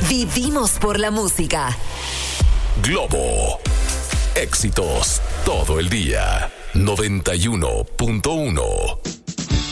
Vivimos por la música. Globo. Éxitos todo el día. 91.1.